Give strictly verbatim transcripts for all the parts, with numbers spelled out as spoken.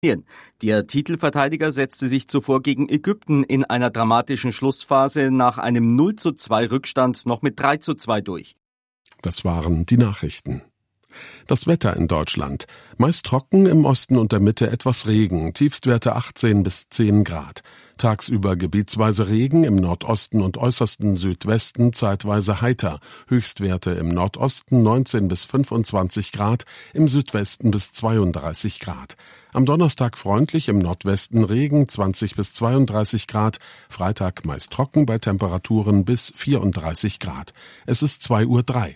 Der Titelverteidiger setzte sich zuvor gegen Ägypten in einer dramatischen Schlussphase nach einem null zu zwei Rückstand noch mit drei zu zwei durch. Das waren die Nachrichten. Das Wetter in Deutschland. Meist trocken, im Osten und der Mitte etwas Regen, Tiefstwerte achtzehn bis zehn Grad. Tagsüber gebietsweise Regen, im Nordosten und äußersten Südwesten zeitweise heiter. Höchstwerte im Nordosten neunzehn bis fünfundzwanzig Grad, im Südwesten bis zweiunddreißig Grad. Am Donnerstag freundlich, im Nordwesten Regen, zwanzig bis zweiunddreißig Grad. Freitag meist trocken bei Temperaturen bis vierunddreißig Grad. Es ist zwei Uhr drei.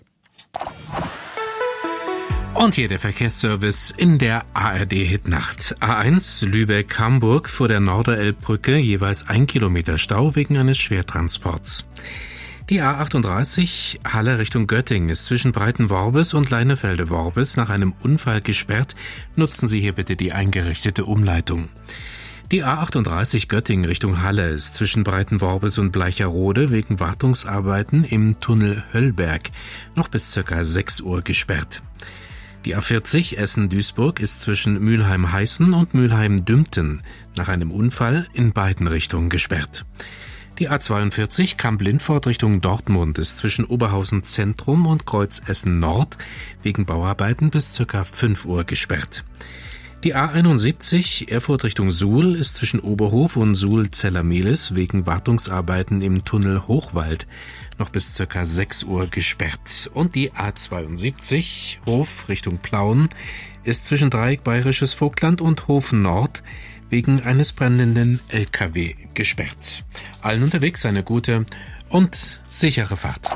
Und hier der Verkehrsservice in der A R D-Hitnacht. A eins Lübeck-Hamburg vor der Norderelbbrücke jeweils ein Kilometer Stau wegen eines Schwertransports. Die A achtunddreißig Halle Richtung Göttingen ist zwischen Breitenworbis und Leinefelde-Worbis nach einem Unfall gesperrt. Nutzen Sie hier bitte die eingerichtete Umleitung. Die A achtunddreißig Göttingen Richtung Halle ist zwischen Breitenworbis und Bleicherode wegen Wartungsarbeiten im Tunnel Höllberg noch bis ca. sechs Uhr gesperrt. Die A vierzig Essen-Duisburg ist zwischen Mülheim-Heißen und Mülheim-Dümpten nach einem Unfall in beiden Richtungen gesperrt. Die A zweiundvierzig Kamp-Lindfort Richtung Dortmund ist zwischen Oberhausen Zentrum und Kreuz Essen Nord wegen Bauarbeiten bis ca. fünf Uhr gesperrt. Die A einundsiebzig Erfurt Richtung Suhl ist zwischen Oberhof und Suhl-Zellermehlis wegen Wartungsarbeiten im Tunnel Hochwald noch bis ca. sechs Uhr gesperrt. Und die A zweiundsiebzig Hof Richtung Plauen ist zwischen Dreieck Bayerisches Vogtland und Hof Nord wegen eines brennenden L K W gesperrt. Allen unterwegs eine gute und sichere Fahrt.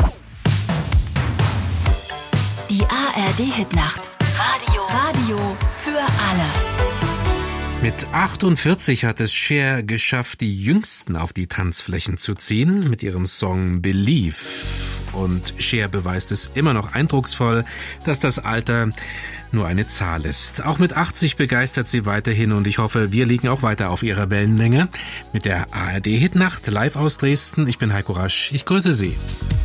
Die A R D-Hitnacht. Radio. Radio für alle. Mit achtundvierzig hat es Cher geschafft, die Jüngsten auf die Tanzflächen zu ziehen mit ihrem Song Believe. Und Cher beweist es immer noch eindrucksvoll, dass das Alter nur eine Zahl ist. Auch mit achtzig begeistert sie weiterhin und ich hoffe, wir liegen auch weiter auf ihrer Wellenlänge mit der A R D-Hitnacht live aus Dresden. Ich bin Heiko Rasch, ich grüße Sie.